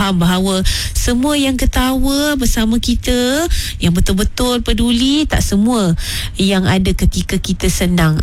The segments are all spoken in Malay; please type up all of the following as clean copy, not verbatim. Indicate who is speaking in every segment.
Speaker 1: faham bahawa semua yang ketawa bersama kita, yang betul-betul peduli, tak semua yang ada ketika kita senang.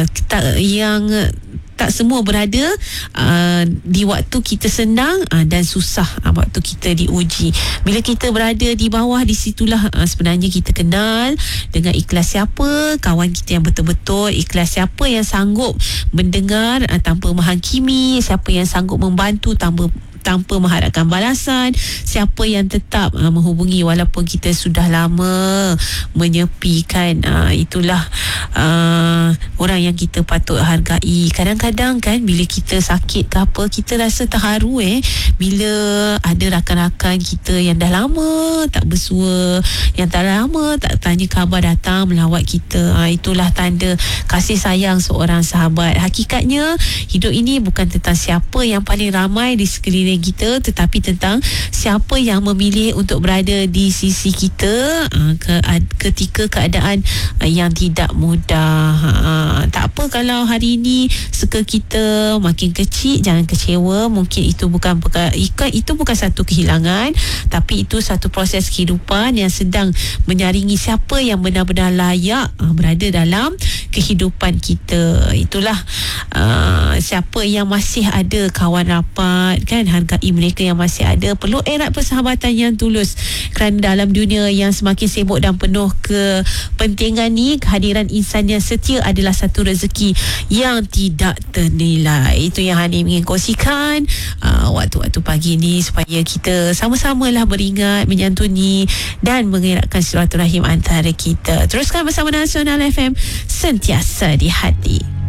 Speaker 1: Tak semua berada di waktu kita senang dan susah, waktu kita diuji. Bila kita berada di bawah, di situlah sebenarnya kita kenal dengan ikhlas siapa kawan kita yang betul-betul, ikhlas siapa yang sanggup mendengar tanpa menghakimi, siapa yang sanggup membantu tanpa mengharapkan balasan, siapa yang tetap menghubungi walaupun kita sudah lama menyepi kan. Itulah orang yang kita patut hargai. Kadang-kadang kan bila kita sakit ke apa, kita rasa terharu bila ada rakan-rakan kita yang dah lama tak bersua, yang dah lama tak tanya khabar, datang melawat kita. Itulah tanda kasih sayang seorang sahabat. Hakikatnya hidup ini bukan tentang siapa yang paling ramai di sekeliling kita, tetapi tentang siapa yang memilih untuk berada di sisi kita ketika keadaan yang tidak mudah. Tak apa kalau hari ini suka kita makin kecil, jangan kecewa. Mungkin itu bukan satu kehilangan, tapi itu satu proses kehidupan yang sedang menyaringi siapa yang benar-benar layak berada dalam kehidupan kita. Itulah siapa yang masih ada kawan rapat kan, hargai mereka yang masih ada. Perlu erat persahabatan yang tulus, kerana dalam dunia yang semakin sibuk dan penuh kepentingan ni, kehadiran insan yang setia adalah satu rezeki yang tidak ternilai. Itu yang Hani ingin kongsikan waktu-waktu pagi ni, supaya kita sama-samalah beringat, menyantuni dan mengeratkan silaturahim antara kita. Teruskan bersama Nasional FM, sentiasa di hati.